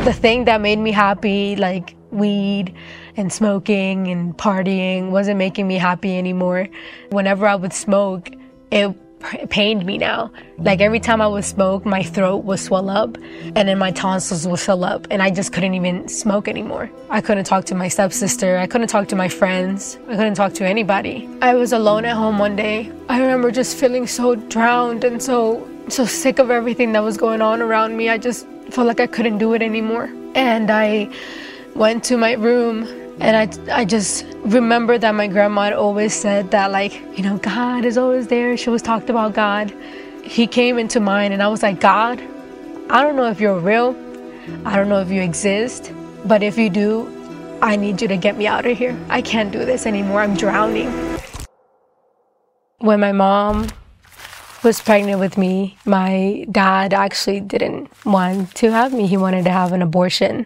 The thing that made me happy, like weed and smoking and partying, wasn't making me happy anymore. Whenever I would smoke, it pained me now. Like every time I would smoke, my throat would swell up and then my tonsils would swell up and I just couldn't even smoke anymore. I couldn't talk to my stepsister. I couldn't talk to my friends. I couldn't talk to anybody. I was alone at home one day. I remember just feeling so drowned and so sick of everything that was going on around me. I just felt like I couldn't do it anymore. And I went to my room and I just remember that my grandma had always said that, like, you know, God is always there. She always talked about God. He came into mine and I was like, God, I don't know if you're real. I don't know if you exist. But if you do, I need you to get me out of here. I can't do this anymore. I'm drowning. When my mom was pregnant with me, my dad actually didn't want to have me. He wanted to have an abortion.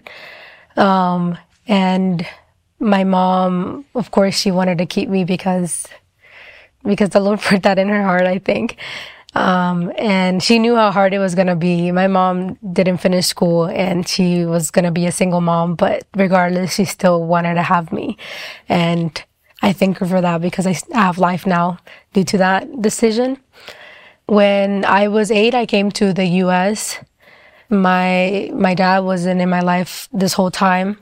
And my mom, of course, she wanted to keep me because the Lord put that in her heart, I think. And she knew how hard it was going to be. My mom didn't finish school and she was going to be a single mom, but regardless, she still wanted to have me. And I thank her for that because I have life now due to that decision. When I was 8, I came to the U.S. My dad wasn't in my life this whole time.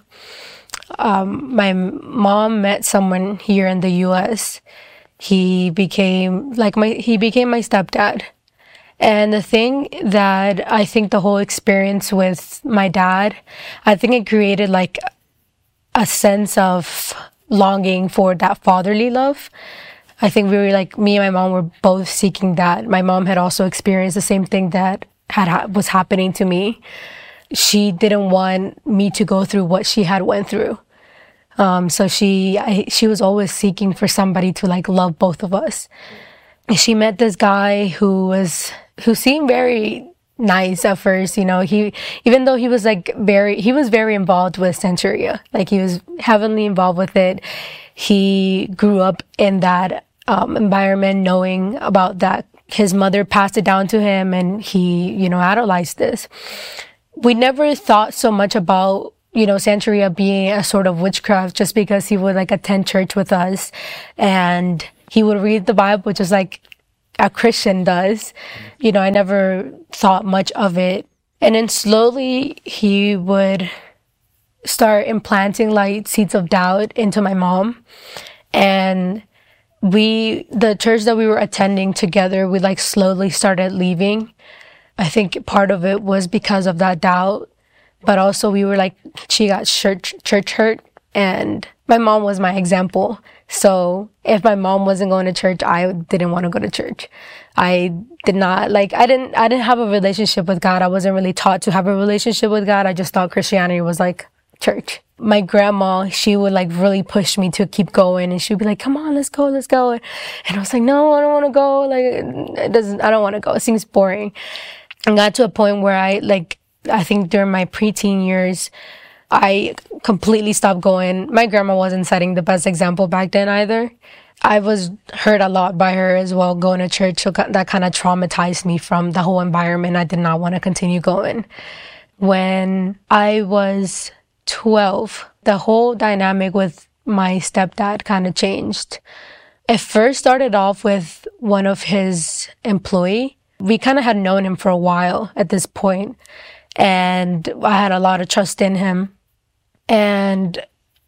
My mom met someone here in the U.S. He became my stepdad. And the thing that I think the whole experience with my dad, I think it created like a sense of longing for that fatherly love. I think we were like, me and my mom were both seeking that. My mom had also experienced the same thing that was happening to me. She didn't want me to go through what she had went through. So she was always seeking for somebody to like love both of us. She met this guy who seemed very nice at first, you know. Even though he was very involved with Santeria. Like he was heavily involved with it. He grew up in that environment, knowing about that. His mother passed it down to him and he, you know, idolized this. We never thought so much about, you know, Santeria being a sort of witchcraft just because he would like attend church with us and he would read the Bible just like a Christian does. You know, I never thought much of it. And then slowly he would start implanting like seeds of doubt into my mom. And the church that we were attending together, we like slowly started leaving. I think part of it was because of that doubt, but also we were like, she got church hurt and my mom was my example. So if my mom wasn't going to church, I didn't want to go to church. I didn't have a relationship with God. I wasn't really taught to have a relationship with God. I just thought Christianity was like church. My grandma, she would like really push me to keep going and she'd be like, come on, let's go. And I was like, no, I don't want to go. Like, I don't want to go. It seems boring. And got to a point where I think during my preteen years, I completely stopped going. My grandma wasn't setting the best example back then either. I was hurt a lot by her as well, going to church. So that kind of traumatized me from the whole environment. I did not want to continue going. When I was 12, the whole dynamic with my stepdad kind of changed. It first started off with one of his employees. We kind of had known him for a while at this point, and I had a lot of trust in him. And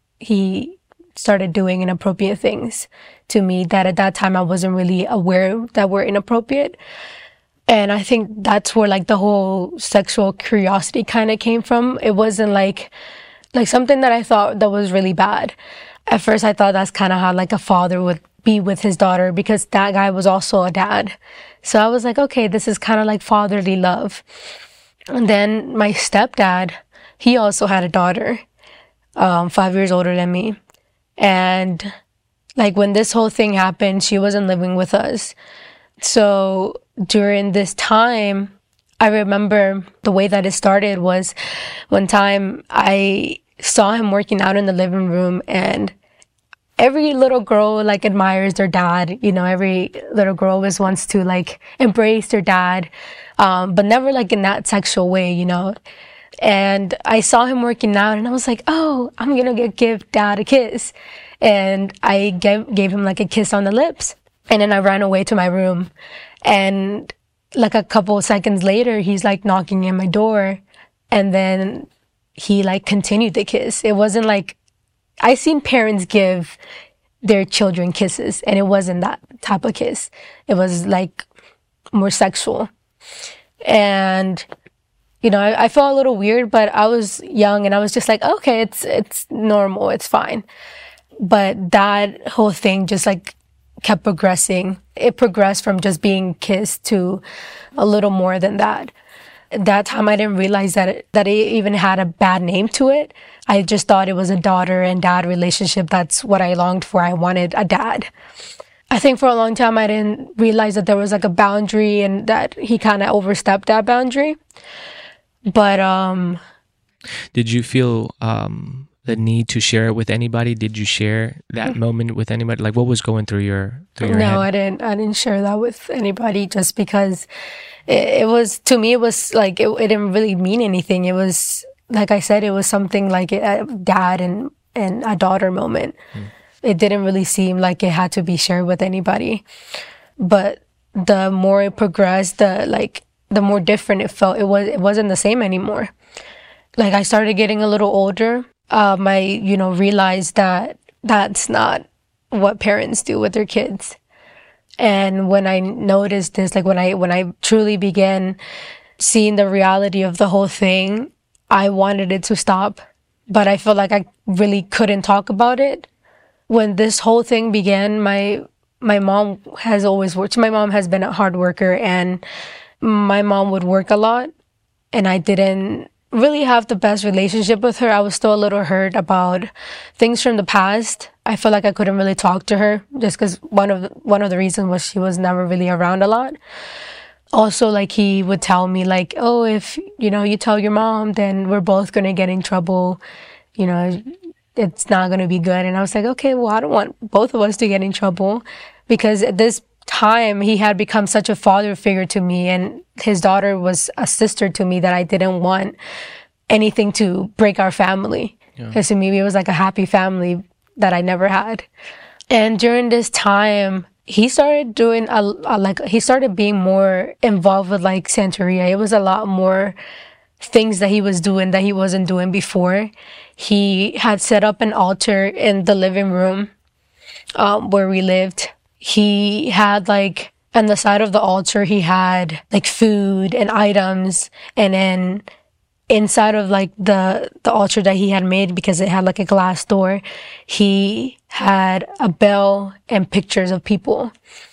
he started doing inappropriate things to me that at that time I wasn't really aware that were inappropriate. And I think that's where like the whole sexual curiosity kind of came from. It wasn't like something that I thought that was really bad. At first I thought that's kind of how like a father would be with his daughter because that guy was also a dad. So I was like, okay, this is kind of like fatherly love. And then my stepdad, he also had a daughter, 5 years older than me. And like when this whole thing happened, she wasn't living with us. So during this time, I remember the way that it started was one time I saw him working out in the living room and every little girl like admires their dad. You know, every little girl always wants to like embrace their dad, but never like in that sexual way, you know. And I saw him working out and I was like, oh, I'm going to give dad a kiss. And I gave him like a kiss on the lips. And then I ran away to my room. And like a couple of seconds later, he's like knocking at my door. And then he like continued the kiss. It wasn't like, I seen parents give their children kisses, and it wasn't that type of kiss. It was like more sexual. And, you know, I felt a little weird, but I was young and I was just like, okay, it's normal. It's fine. But that whole thing just like kept progressing. It progressed from just being kissed to a little more than that. At that time, I didn't realize that it even had a bad name to it. I just thought it was a daughter and dad relationship. That's what I longed for. I wanted a dad. I think for a long time, I didn't realize that there was like a boundary and that he kind of overstepped that boundary. But, did you feel, the need to share it with anybody? Did you share that moment with anybody? Like, what was going through your head? No, I didn't share that with anybody, just because it was, to me, it was like, it didn't really mean anything. It was, like I said, it was something like a dad and a daughter moment. It didn't really seem like it had to be shared with anybody. But the more it progressed, the more different it felt. It wasn't the same anymore. Like, I started getting a little older. I, realized that that's not what parents do with their kids. And when I noticed this, like when I truly began seeing the reality of the whole thing, I wanted it to stop, but I felt like I really couldn't talk about it. When this whole thing began, my mom has always worked. My mom has been a hard worker, and my mom would work a lot, and I didn't really have the best relationship with her. I was still a little hurt about things from the past. I felt like I couldn't really talk to her just because one of the reasons was she was never really around a lot. Also, like, he would tell me like, oh, if, you tell your mom, then we're both going to get in trouble. It's not going to be good. And I was like, okay, well, I don't want both of us to get in trouble, because at this time he had become such a father figure to me, and his daughter was a sister to me, that I didn't want anything to break our family. Because to me, it was like a happy family that I never had. And during this time, he started doing he started being more involved with like Santeria. It was a lot more things that he was doing that he wasn't doing before. He had set up an altar in the living room where we lived. He had like, on the side of the altar, he had like food and items. And then inside of like the altar that he had made, because it had like a glass door, he had a bell and pictures of people.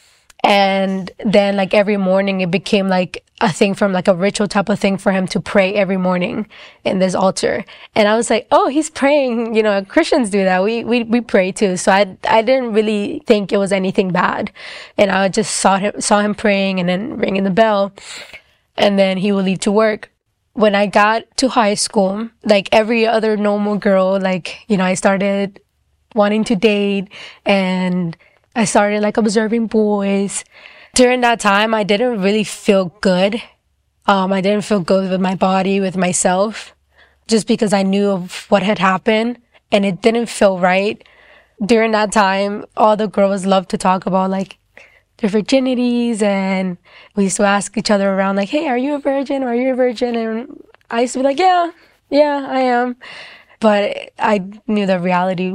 And then like every morning it became like a thing, from like a ritual type of thing, for him to pray every morning in this altar. And I was like, oh, he's praying. Christians do that. We pray too. So I didn't really think it was anything bad. And I just saw him praying and then ringing the bell. And then he would leave to work. When I got to high school, like every other normal girl, like, I started wanting to date, and I started like observing boys. During that time, I didn't really feel good. I didn't feel good with my body, with myself, just because I knew of what had happened, and it didn't feel right. During that time, all the girls loved to talk about like their virginities, and we used to ask each other around like, hey, are you a virgin? Are you a virgin? And I used to be like, yeah, I am. But I knew the reality,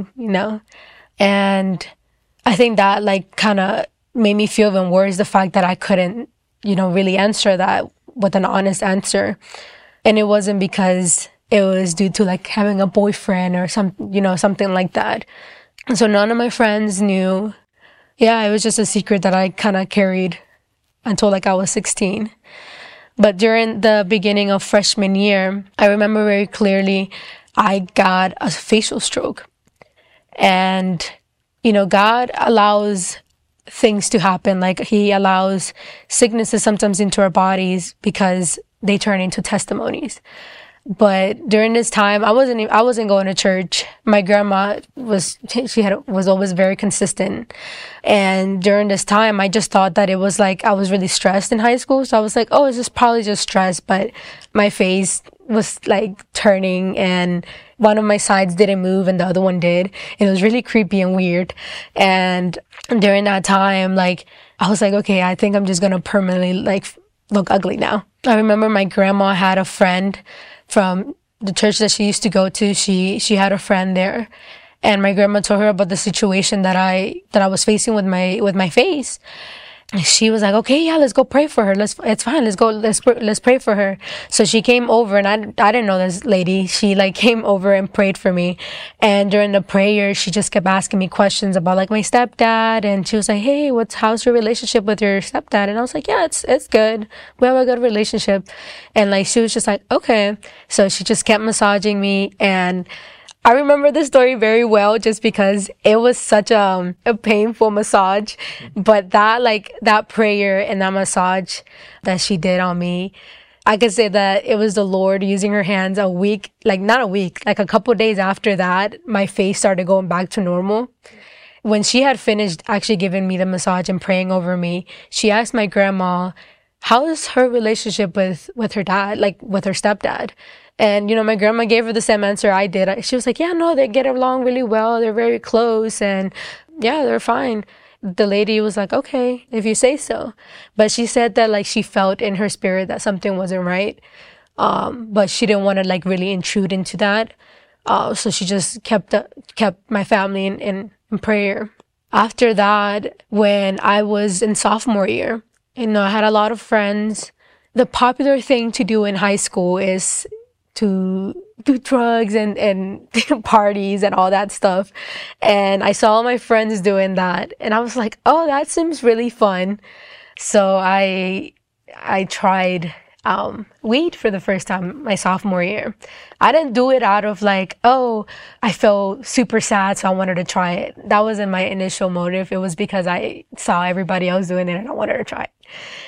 and I think that like kind of made me feel even worse, the fact that I couldn't, really answer that with an honest answer. And it wasn't because it was due to like having a boyfriend or something like that. And so none of my friends knew. Yeah, it was just a secret that I kind of carried until like I was 16. But during the beginning of freshman year, I remember very clearly I got a facial stroke. And, God allows things to happen. Like, he allows sicknesses sometimes into our bodies because they turn into testimonies. But during this time, I wasn't going to church. My grandma was always very consistent. And during this time, I just thought that it was like, I was really stressed in high school. So I was like, oh, it's just probably just stress. But my face was like turning, and one of my sides didn't move and the other one did. It was really creepy and weird. And during that time, like, I was like, okay, I think I'm just gonna permanently like look ugly now. I remember my grandma had a friend from the church that she used to go to. She had a friend there, and my grandma told her about the situation that I was facing with my face. She was like, okay, yeah, let's go pray for her. It's fine. Let's pray for her. So she came over, and I didn't know this lady. She like came over and prayed for me. And during the prayer, she just kept asking me questions about like my stepdad. And she was like, hey, how's your relationship with your stepdad? And I was like, yeah, it's good. We have a good relationship. And like, she was just like, okay. So she just kept massaging me, and I remember this story very well just because it was such a painful massage. But that prayer and that massage that she did on me, I could say that it was the Lord using her hands like a couple of days after that, my face started going back to normal. When she had finished actually giving me the massage and praying over me, she asked my grandma, how is her relationship with her dad, like with her stepdad? And, my grandma gave her the same answer I did. She was like, yeah, no, they get along really well. They're very close, and yeah, they're fine. The lady was like, okay, if you say so. But she said that like she felt in her spirit that something wasn't right. But she didn't want to like really intrude into that. So she just kept my family in prayer. After that, when I was in sophomore year, I had a lot of friends. The popular thing to do in high school is to do drugs and parties and all that stuff. And I saw my friends doing that, and I was like, oh, that seems really fun. So I tried weed for the first time my sophomore year. I didn't do it out of like, oh, I felt super sad, so I wanted to try it. That wasn't my initial motive. It was because I saw everybody else doing it and I wanted to try it.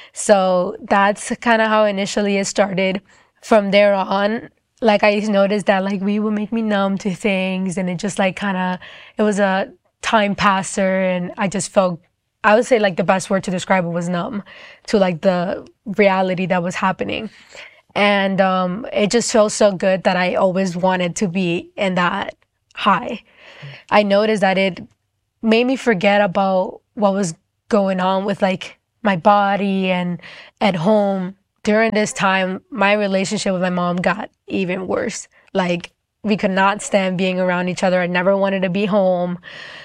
So that's kind of how initially it started. From there on, like, I noticed that like weed would make me numb to things, and it just like it was a time passer, and I just felt, I would say like the best word to describe it was numb to like the reality that was happening. And it just felt so good that I always wanted to be in that high. I noticed that it made me forget about what was going on with like my body and at home. During this time, my relationship with my mom got even worse. Like, we could not stand being around each other. I never wanted to be home.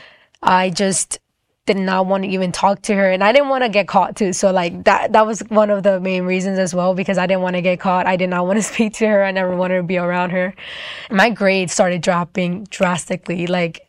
I just did not want to even talk to her, and I didn't want to get caught too. So like that was one of the main reasons as well, because I didn't want to get caught. I did not want to speak to her. I never wanted to be around her. My grades started dropping drastically. Like,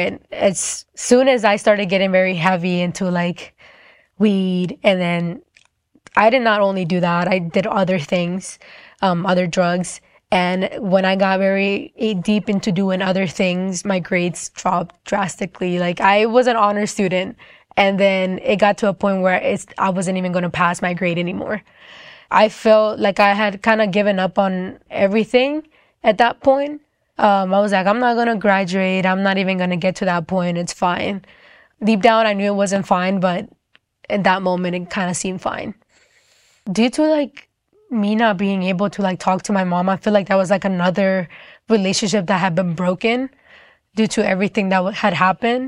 as soon as I started getting very heavy into like weed, and then I did not only do that, I did other things, other drugs. And when I got very deep into doing other things, my grades dropped drastically. Like, I was an honor student, and then it got to a point where I wasn't even going to pass my grade anymore. I felt like I had kind of given up on everything at that point. I was like, I'm not going to graduate. I'm not even going to get to that point. It's fine. Deep down, I knew it wasn't fine, but in that moment, it kind of seemed fine. Due to like me not being able to like talk to my mom, I feel like that was like another relationship that had been broken due to everything that had happened.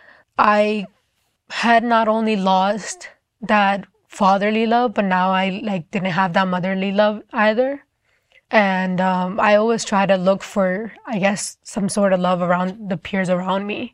I had not only lost that fatherly love, but now I like didn't have that motherly love either. And I always try to look for, I guess, some sort of love around the peers around me.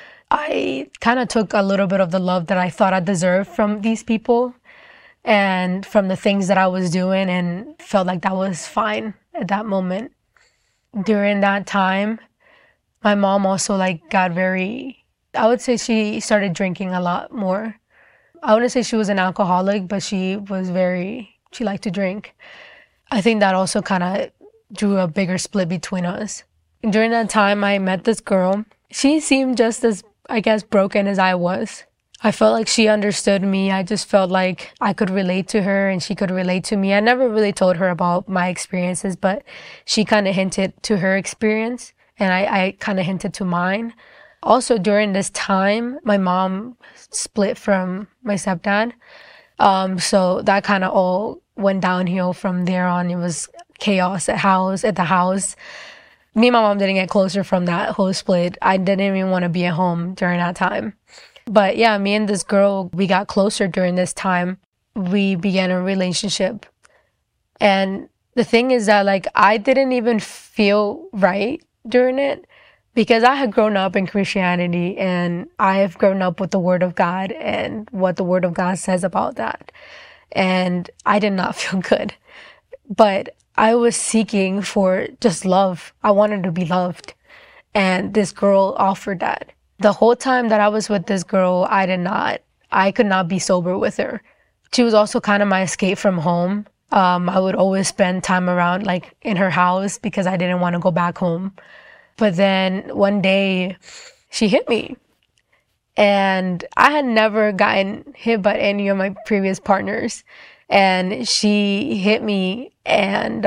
I kind of took a little bit of the love that I thought I deserved from these people and from the things that I was doing, and felt like that was fine at that moment. During that time, my mom also like got very, I would say she started drinking a lot more. I wouldn't say she was an alcoholic, but she liked to drink. I think that also kind of drew a bigger split between us. During that time, I met this girl. She seemed just as, I guess, broken as I was. I felt like she understood me. I just felt like I could relate to her and she could relate to me. I never really told her about my experiences, but she kind of hinted to her experience, and I kind of hinted to mine. Also, during this time, my mom split from my stepdad. So that kind of all went downhill from there on. It was chaos at the house. Me and my mom didn't get closer from that whole split. I didn't even want to be at home during that time. But yeah, me and this girl, we got closer during this time. We began a relationship. And the thing is that, like, I didn't even feel right during it because I had grown up in Christianity and I have grown up with the Word of God and what the Word of God says about that. And I did not feel good. But I was seeking for just love. I wanted to be loved. And this girl offered that. The whole time that I was with this girl, I could not be sober with her. She was also kind of my escape from home. I would always spend time around, like, in her house because I didn't want to go back home. But then one day she hit me. And I had never gotten hit by any of my previous partners. And she hit me and,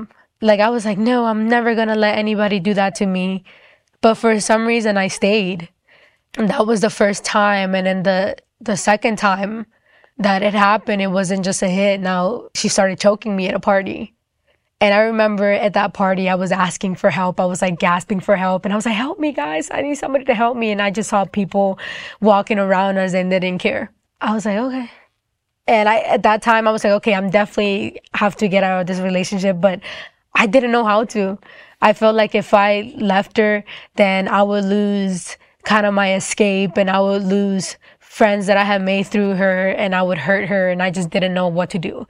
I was like, no, I'm never going to let anybody do that to me. But for some reason I stayed. And that was the first time. And then the second time that it happened, it wasn't just a hit. Now she started choking me at a party. And I remember at that party, I was asking for help. I was like gasping for help. And I was like, help me, guys. I need somebody to help me. And I just saw people walking around us and they didn't care. I was like, okay. And at that time, I was like, okay, I'm definitely have to get out of this relationship. But I didn't know how to. I felt like if I left her, then I would lose kind of my escape and I would lose friends that I had made through her and I would hurt her and I just didn't know what to do.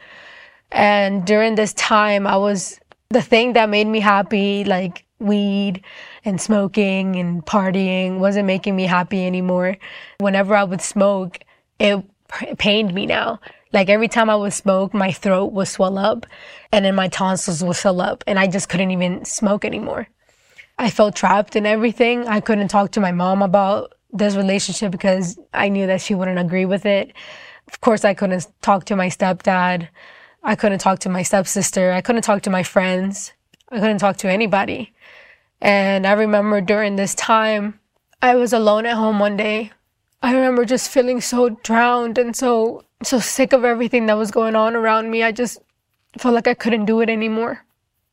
And during this time, the thing that made me happy, like weed and smoking and partying, wasn't making me happy anymore. Whenever I would smoke, it pained me now. Like every time I would smoke, my throat would swell up and then my tonsils would swell up and I just couldn't even smoke anymore. I felt trapped in everything. I couldn't talk to my mom about this relationship because I knew that she wouldn't agree with it. Of course, I couldn't talk to my stepdad. I couldn't talk to my stepsister. I couldn't talk to my friends. I couldn't talk to anybody. And I remember during this time, I was alone at home one day. I remember just feeling so drowned and so sick of everything that was going on around me. I just felt like I couldn't do it anymore.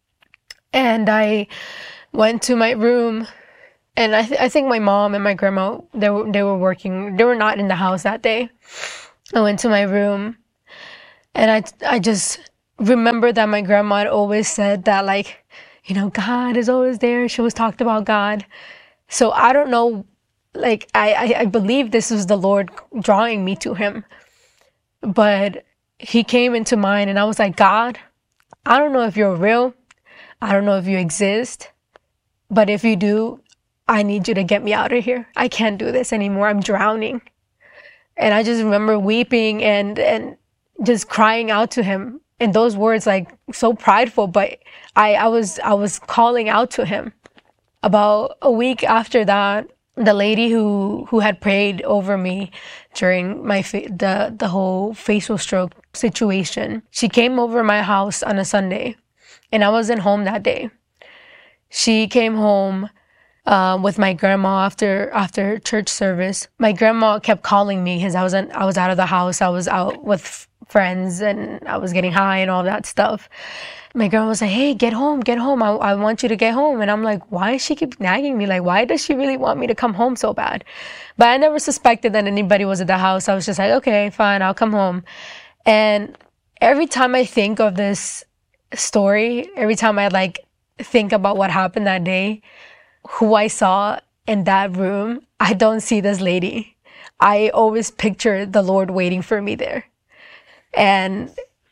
And I went to my room. And I think my mom and my grandma, they were working. They were not in the house that day. I went to my room and I just remember that my grandma had always said that, like, you know, God is always there. She always talked about God. So I don't know, like, I believe this was the Lord drawing me to him. But he came into mine and I was like, God, I don't know if you're real. I don't know if you exist. But if you do, I need you to get me out of here. I can't do this anymore. I'm drowning. And I just remember weeping and just crying out to him in those words, like so prideful, but I was calling out to him. About a week after that, the lady who had prayed over me during my the whole facial stroke situation, she came over my house on a Sunday and I wasn't home that day. She came home with my grandma after church service. My grandma kept calling me because I was out of the house. I was out with friends and I was getting high and all that stuff. My grandma was like, hey, get home. I want you to get home. And I'm like, why does she keep nagging me? Like, why does she really want me to come home so bad? But I never suspected that anybody was at the house. I was just like, okay, fine, I'll come home. And every time I think of this story, every time I like think about what happened that day, who I saw in that room, I don't see this lady. I always picture the Lord waiting for me there. And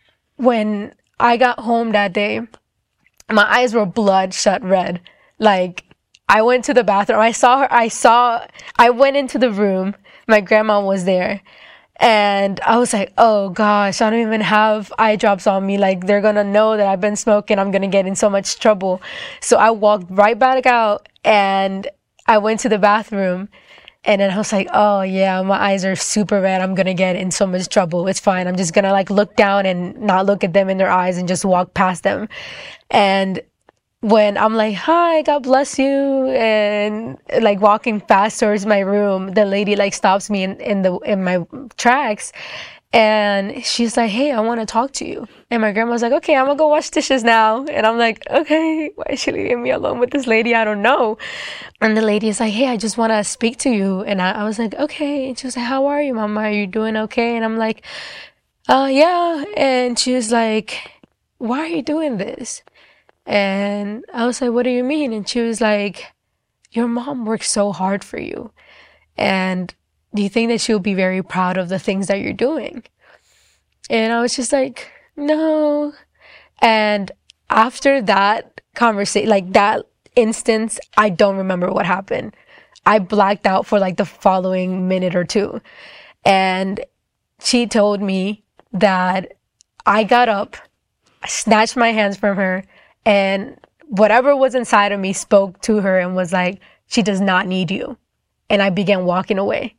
when I got home that day, my eyes were bloodshot red. Like, I went to the bathroom. I saw her. I went into the room. My grandma was there. And I was like, oh gosh, I don't even have eye drops on me. Like, they're going to know that I've been smoking. I'm going to get in so much trouble. So I walked right back out and I went to the bathroom. And then I was like, oh yeah, my eyes are super red. I'm going to get in so much trouble. It's fine. I'm just going to like look down and not look at them in their eyes and just walk past them. And when I'm like, hi, God bless you, and like walking fast towards my room, the lady like stops me in my tracks And she's like, hey, I want to talk to you. And my grandma's like, okay, I'm gonna go wash dishes now. And I'm like, okay, why is she leaving me alone with this lady? I don't know. And the lady is like, hey, I just want to speak to you. And I was like, okay. And she was like, how are you, Mama? Are you doing okay? And I'm like, yeah. And she was like, why are you doing this? And I was like, what do you mean? And she was like, your mom worked so hard for you. And do you think that she'll be very proud of the things that you're doing? And I was just like, no. And after that conversation, like that instance, I don't remember what happened. I blacked out for like the following minute or two. And she told me that I got up, I snatched my hands from her, and whatever was inside of me spoke to her and was like, she does not need you. And I began walking away.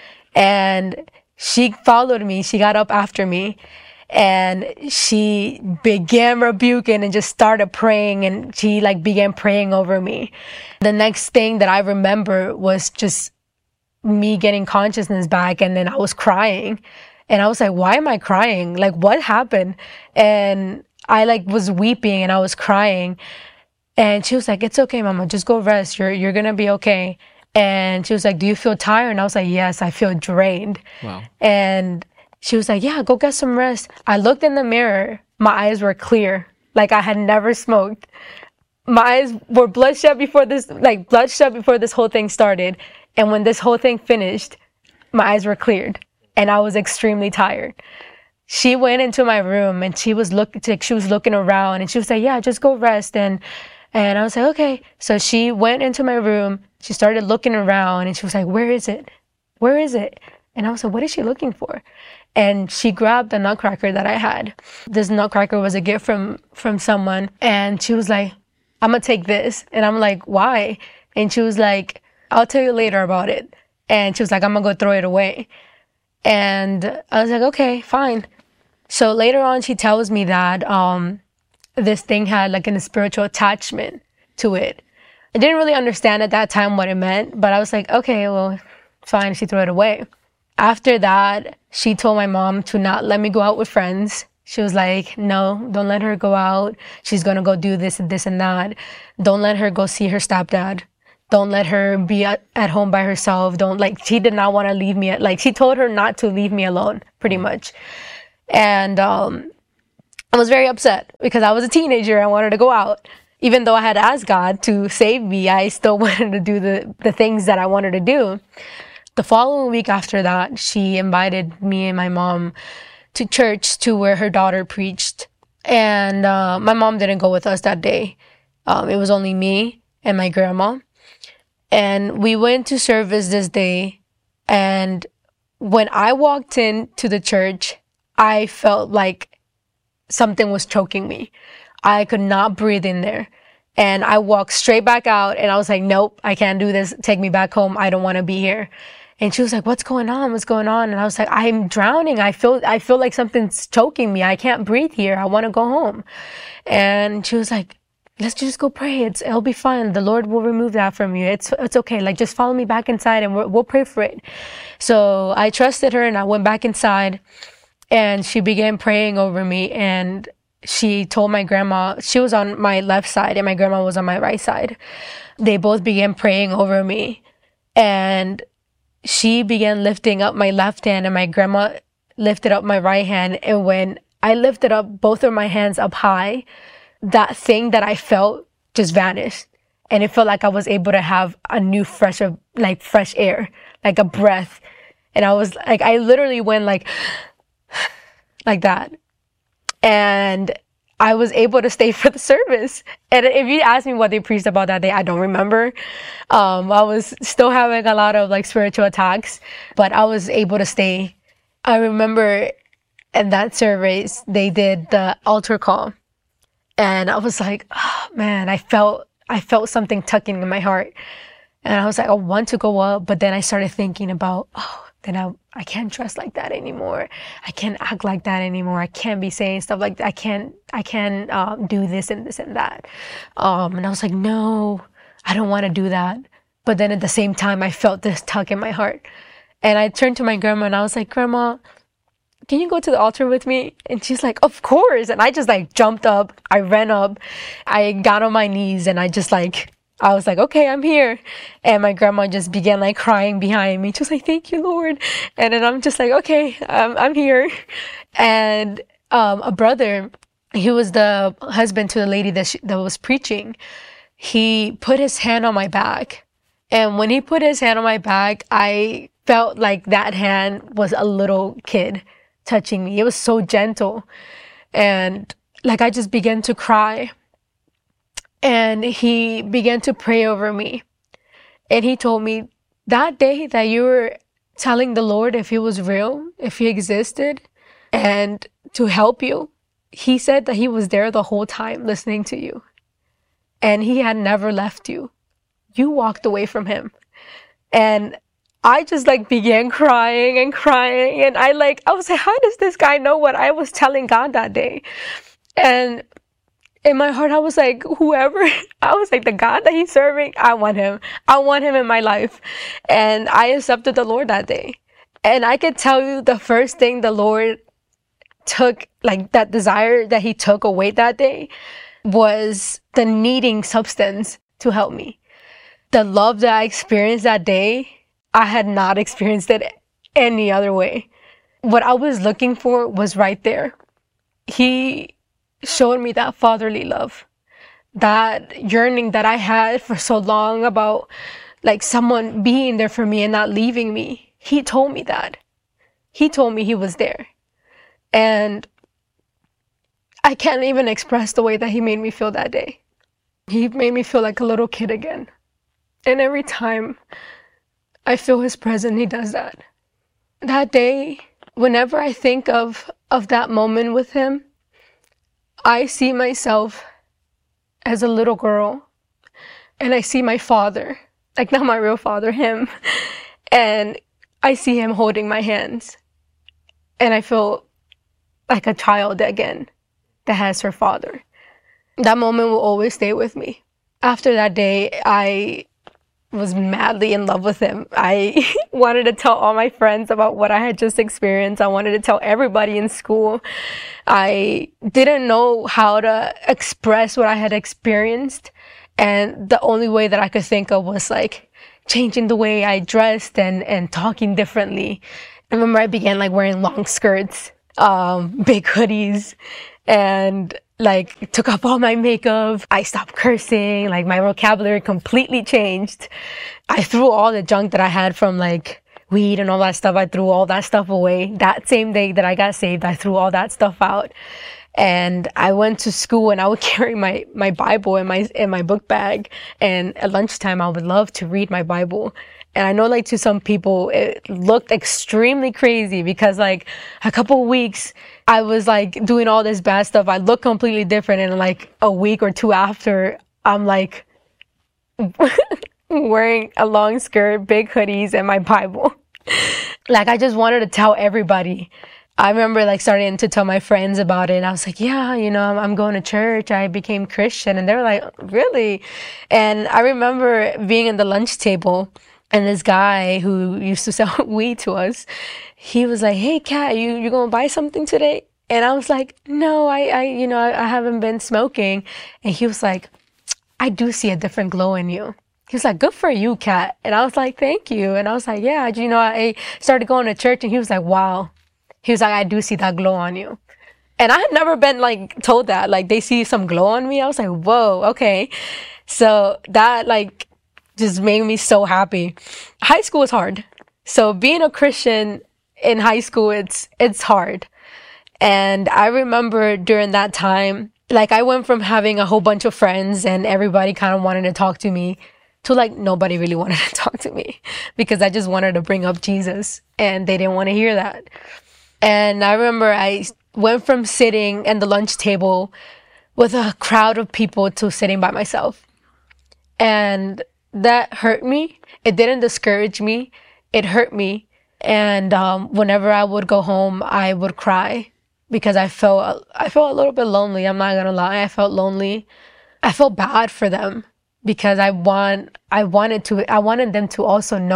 And she followed me. She got up after me and she began rebuking and just started praying. And she like began praying over me. The next thing that I remember was just me getting consciousness back. And then I was crying and I was like, why am I crying? Like, what happened? And I like was weeping and I was crying. And she was like, it's okay, Mama, just go rest. You're going to be okay. And she was like, do you feel tired? And I was like, yes, I feel drained. Wow. And she was like, yeah, go get some rest. I looked in the mirror. My eyes were clear. Like I had never smoked. My eyes were bloodshot before this whole thing started. And when this whole thing finished, my eyes were cleared and I was extremely tired. She went into my room and she was looking around and she was like, yeah, just go rest. And I was like, okay. So she went into my room. She started looking around and she was like, where is it? Where is it? And I was like, what is she looking for? And she grabbed the nutcracker that I had. This nutcracker was a gift from someone. And she was like, I'm going to take this. And I'm like, why? And she was like, I'll tell you later about it. And she was like, I'm going to go throw it away. And I was like, okay, fine. So later on, she tells me that this thing had like a spiritual attachment to it. I didn't really understand at that time what it meant, but I was like, okay, well, fine. She threw it away. After that, she told my mom to not let me go out with friends. She was like, no, don't let her go out. She's going to go do this and this and that. Don't let her go see her stepdad. Don't let her be at home by herself. She did not want to leave me. She told her not to leave me alone, pretty much. And I was very upset because I was a teenager. I wanted to go out. Even though I had asked God to save me, I still wanted to do the things that I wanted to do. The following week after that, she invited me and my mom to church to where her daughter preached. And my mom didn't go with us that day. It was only me and my grandma. And we went to service this day. And when I walked into the church, I felt like something was choking me. I could not breathe in there. And I walked straight back out and I was like, nope, I can't do this. Take me back home. I don't want to be here. And she was like, what's going on? What's going on? And I was like, I'm drowning. I feel like something's choking me. I can't breathe here. I want to go home. And she was like, let's just go pray. It'll be fine. The Lord will remove that from you. It's okay. Like, just follow me back inside and we'll pray for it. So I trusted her and I went back inside and she began praying over me. And she told my grandma, she was on my left side and my grandma was on my right side. They both began praying over me. And she began lifting up my left hand and my grandma lifted up my right hand. And when I lifted up both of my hands up high, that thing that I felt just vanished. And it felt like I was able to have a new fresh air, like a breath. And I was like, I literally went like that. And I was able to stay for the service. And if you ask me what they preached about that day, I don't remember. I was still having a lot of spiritual attacks, but I was able to stay. I remember in that service, they did the altar call. And I was like, oh man, I felt something tugging in my heart. And I was like, I want to go up. But then I started thinking about, then I can't dress like that anymore. I can't act like that anymore. I can't be saying stuff like that. I can't do this and this and that. And I was like, no, I don't want to do that. But then at the same time, I felt this tug in my heart. And I turned to my grandma and I was like, Grandma, can you go to the altar with me? And she's like, of course. And I just like jumped up. I ran up. I got on my knees and I was like, okay, I'm here. And my grandma just began like crying behind me. She was like, thank you, Lord. And then I'm just like, okay, I'm here. And a brother, he was the husband to the lady that was preaching. He put his hand on my back. And when he put his hand on my back, I felt like that hand was a little kid touching me. It was so gentle. And like I just began to cry. And he began to pray over me. And he told me, that day that you were telling the Lord if he was real, if he existed, and to help you, he said that he was there the whole time listening to you. And he had never left you. You walked away from him. And I just like began crying and crying. And I was like, how does this guy know what I was telling God that day? And in my heart, I was like, the God that he's serving, I want him. I want him in my life. And I accepted the Lord that day. And I could tell you the first thing the Lord took, like that desire that he took away that day, was the needing substance to help me. The love that I experienced that day, I had not experienced it any other way. What I was looking for was right there. He showed me that fatherly love, that yearning that I had for so long about like someone being there for me and not leaving me. He told me that. He told me he was there. And I can't even express the way that he made me feel that day. He made me feel like a little kid again. And every time I feel his presence, he does that. That day, whenever I think of that moment with him, I see myself as a little girl. And I see my father, like not my real father, him. And I see him holding my hands. And I feel like a child again that has her father. That moment will always stay with me. After that day, I was madly in love with him. I wanted to tell all my friends about what I had just experienced. I wanted to tell everybody in school. I didn't know how to express what I had experienced. And the only way that I could think of was like changing the way I dressed and talking differently. I remember I began like wearing long skirts, big hoodies, and like took off all my makeup. I stopped cursing. Like my vocabulary completely changed. I threw all the junk that I had from like weed and all that stuff. I threw all that stuff away. That same day that I got saved, I threw all that stuff out. And I went to school and I would carry my Bible in my book bag. And at lunchtime, I would love to read my Bible. And I know like to some people, it looked extremely crazy because like a couple of weeks, I was like doing all this bad stuff. I look completely different. And like a week or two after, I'm like wearing a long skirt, big hoodies, and my Bible. Like I just wanted to tell everybody. I remember like starting to tell my friends about it. And I was like, yeah, you know, I'm going to church. I became Christian. And they were like, really? And I remember being in the lunch table. And this guy who used to sell weed to us, he was like, hey, Kat, you gonna buy something today? And I was like, no, I haven't been smoking. And he was like, I do see a different glow in you. He was like, good for you, Kat. And I was like, thank you. And I was like, yeah, you know, I started going to church. And he was like, wow. He was like, I do see that glow on you. And I had never been like told that, like they see some glow on me. I was like, whoa, okay. So that like just made me so happy. High school is hard. So being a Christian in high school, it's hard. And I remember during that time, like I went from having a whole bunch of friends and everybody kind of wanted to talk to me to like nobody really wanted to talk to me because I just wanted to bring up Jesus and they didn't want to hear that. And I remember I went from sitting at the lunch table with a crowd of people to sitting by myself. And that hurt me. It didn't discourage me. It hurt me. And whenever I would go home, I would cry because I felt a little bit lonely. I'm not gonna lie. I felt lonely. I felt bad for them because I wanted them to also know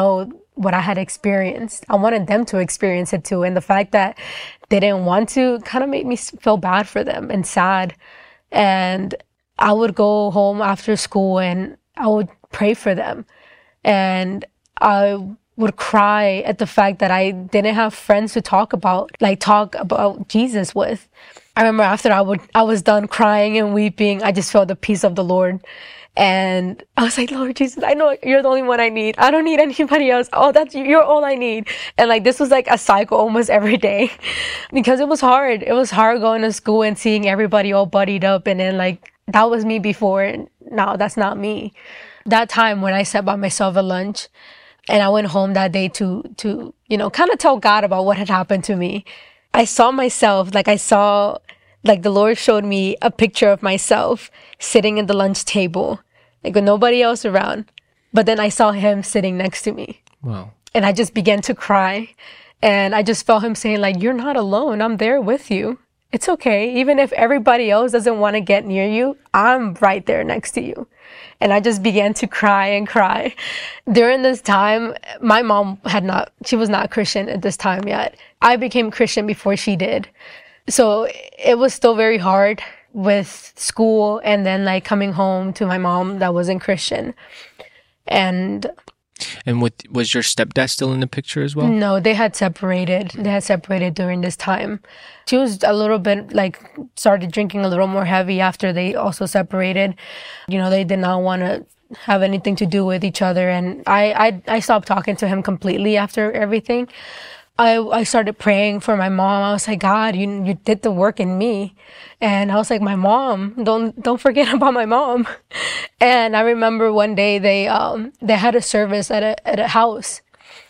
what I had experienced. I wanted them to experience it too. And the fact that they didn't want to kind of made me feel bad for them and sad. And I would go home after school and I would pray for them. And I would cry at the fact that I didn't have friends to talk about Jesus with. I remember after I was done crying and weeping, I just felt the peace of the Lord. And I was like, Lord Jesus, I know you're the only one I need. I don't need anybody else. Oh, you're all I need. And like, this was like a cycle almost every day because it was hard. It was hard going to school and seeing everybody all buddied up. And then like, that was me before. And now that's not me. That time when I sat by myself at lunch and I went home that day to, kind of tell God about what had happened to me. I saw myself, like the Lord showed me a picture of myself sitting at the lunch table, like with nobody else around. But then I saw him sitting next to me. Wow. And I just began to cry. And I just felt him saying like, you're not alone. I'm there with you. It's okay. Even if everybody else doesn't want to get near you, I'm right there next to you. And I just began to cry and cry. During this time, my mom she was not Christian at this time yet. I became Christian before she did. So it was still very hard with school and then like coming home to my mom that wasn't Christian. And was your stepdad still in the picture as well? No, they had separated. They had separated during this time. She was a little bit started drinking a little more heavy after they also separated. They did not want to have anything to do with each other. And I stopped talking to him completely after everything. I started praying for my mom. I was like, God, you did the work in me. And I was like, my mom, don't forget about my mom. And I remember one day they had a service at a house.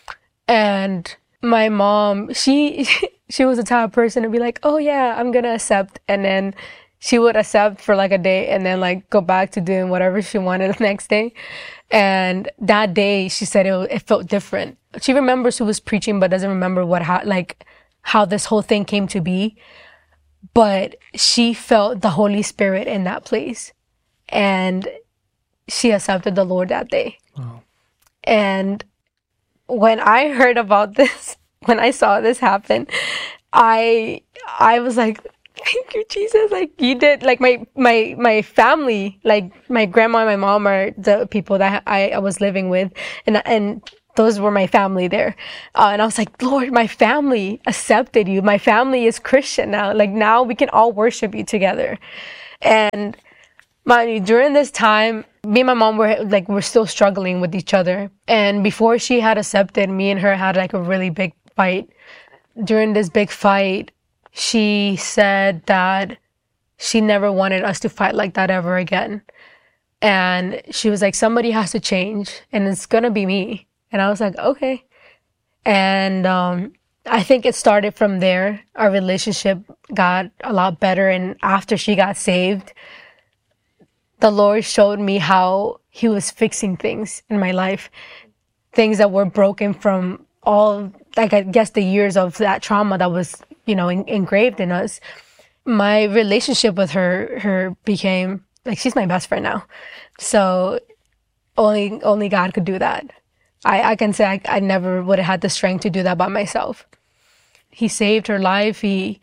And my mom, she was the type of person to be like, oh yeah, I'm going to accept. And then she would accept for like a day and then like go back to doing whatever she wanted the next day. And that day she said it felt different. She remembers who was preaching, but doesn't remember how this whole thing came to be. But she felt the Holy Spirit in that place. And she accepted the Lord that day. Wow. And when I heard about this, when I saw this happen, I was like, thank you, Jesus. Like you did, like my family, like my grandma and my mom are the people that I was living with. And those were my family there. And I was like, Lord, my family accepted you. My family is Christian now. Like now we can all worship you together. And during this time, me and my mom we're still struggling with each other. And before she had accepted, me and her had like a really big fight. During this big fight, she said that she never wanted us to fight like that ever again. And she was like, somebody has to change and it's going to be me. And I was like, okay. And I think it started from there. Our relationship got a lot better. And after she got saved, the Lord showed me how he was fixing things in my life. Things that were broken from all, like I guess the years of that trauma that was, engraved in us. My relationship with her became, like, she's my best friend now. So only God could do that. I can say I never would have had the strength to do that by myself. He saved her life.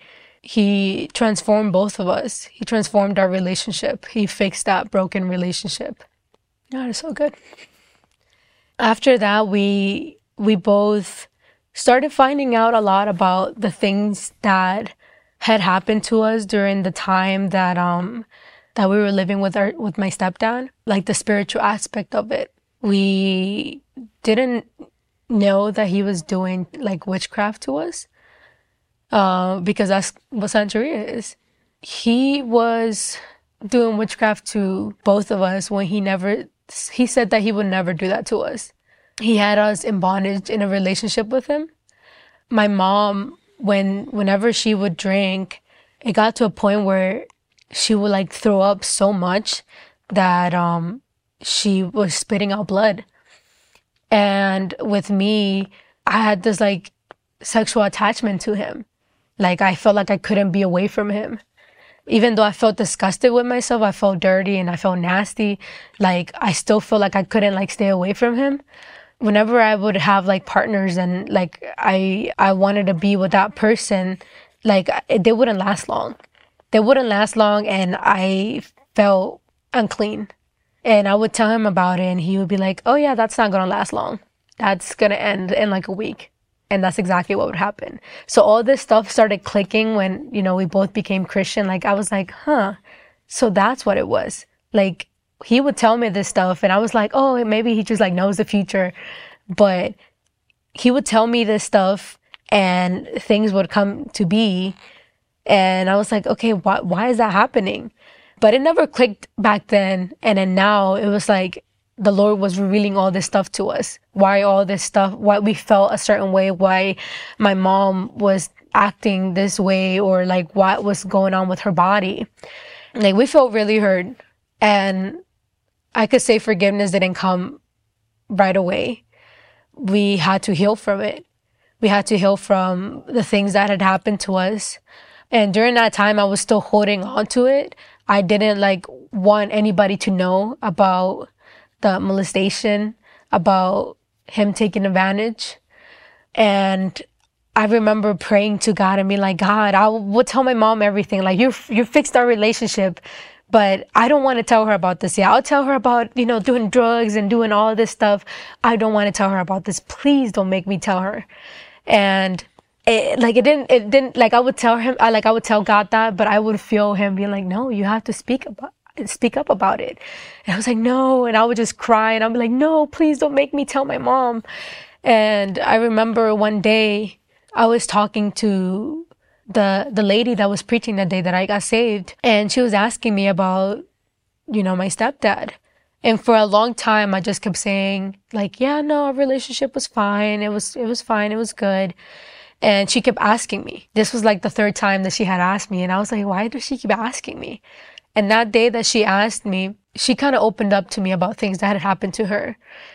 He transformed both of us. He transformed our relationship. He fixed that broken relationship. God is so good. After that, we both started finding out a lot about the things that had happened to us during the time that we were living with my stepdad, like the spiritual aspect of it. We didn't know that he was doing like witchcraft to us, because that's what Santeria is. He was doing witchcraft to both of us when he said that he would never do that to us. He had us in bondage in a relationship with him. My mom, whenever she would drink, it got to a point where she would like throw up so much that she was spitting out blood. And with me, I had this like sexual attachment to him. Like I felt like I couldn't be away from him. Even though I felt disgusted with myself, I felt dirty and I felt nasty. Like I still felt like I couldn't like stay away from him. whenever I would have like partners and like I wanted to be with that person, like they wouldn't last long. They wouldn't last long, and I felt unclean. And I would tell him about it, and he would be like, "Oh yeah, that's not gonna last long. That's gonna end in like a week." And that's exactly what would happen. So all this stuff started clicking when, you know, we both became Christian. Like I was like, huh, so that's what it was. Like he would tell me this stuff and I was like, oh, maybe he just like knows the future. But he would tell me this stuff and things would come to be. And I was like, okay, why is that happening? But it never clicked back then. And then now it was like the Lord was revealing all this stuff to us. Why all this stuff, why we felt a certain way, why my mom was acting this way, or like what was going on with her body. Like we felt really hurt. And I could say forgiveness didn't come right away. We had to heal from it. We had to heal from the things that had happened to us. And during that time, I was still holding on to it. I didn't like want anybody to know about the molestation, about him taking advantage. And I remember praying to God and being like, God, I would tell my mom everything. Like you fixed our relationship, but I don't want to tell her about this yet. I'll tell her about, you know, doing drugs and doing all this stuff. I don't want to tell her about this. Please don't make me tell her. And it didn't, like I would tell him, I would tell God that, but I would feel him being like, no, you have to speak up about it. And I was like, no. And I would just cry and I'd be like, no, please don't make me tell my mom. And I remember one day I was talking to the lady that was preaching that day that I got saved. And she was asking me about, you know, my stepdad. And for a long time, I just kept saying like, yeah, no, our relationship was fine. It was fine. It was good. And she kept asking me. This was like the third time that she had asked me. And I was like, why does she keep asking me? And that day that she asked me, she kind of opened up to me about things that had happened to her.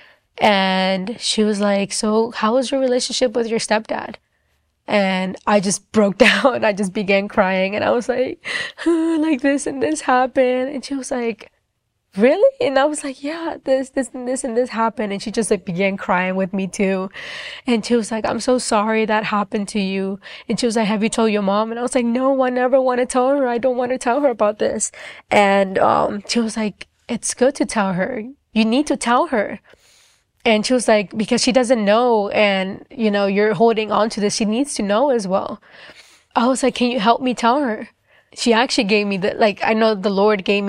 And she was like, so how was your relationship with your stepdad? And I just broke down. I just began crying. And I was like, like this and this happened. And she was like, really? And I was like, yeah, this and this and this happened. And she just like began crying with me too. And she was like, I'm so sorry that happened to you. And she was like, have you told your mom? And I was like, no, I never want to tell her. I don't want to tell her about this. And she was like, it's good to tell her. You need to tell her. And she was like, because she doesn't know, and you know, you're holding on to this. She needs to know as well. I was like, can you help me tell her? She actually gave me I know the Lord gave me